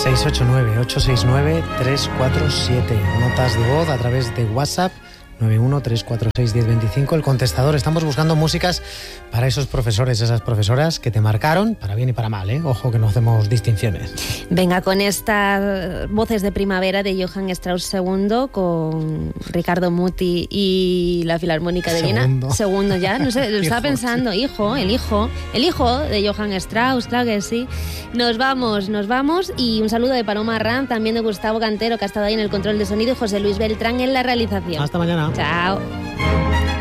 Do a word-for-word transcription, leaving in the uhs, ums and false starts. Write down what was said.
seis ocho nueve, ocho seis nueve, tres cuatro siete. Notas de voz a través de WhatsApp nueve uno tres cuatro seis uno cero dos cinco. El contestador. Estamos buscando músicas para esos profesores, esas profesoras que te marcaron, para bien y para mal, ¿eh? Ojo que no hacemos distinciones. Venga, con estas voces de primavera de Johann Strauss segundo, con Ricardo Muti y la Filarmónica de Viena. Segundo. Segundo ya, no sé, lo estaba Hijo, pensando. sí. Hijo, el hijo, el hijo de Johann Strauss, claro que sí. Nos vamos, nos vamos. Y un saludo de Paloma Arranz, también de Gustavo Cantero, que ha estado ahí en el control de sonido, y José Luis Beltrán en la realización. Hasta mañana. Chao.